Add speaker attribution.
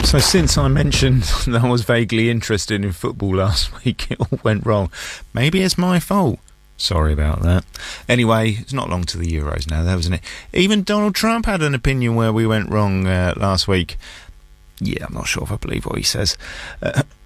Speaker 1: So since I mentioned that I was vaguely interested in football last week, it all went wrong. Maybe it's my fault. Sorry about that. Anyway, it's not long to the Euros now, though, isn't it? Even Donald Trump had an opinion where we went wrong last week. Yeah, I'm not sure if I believe what he says.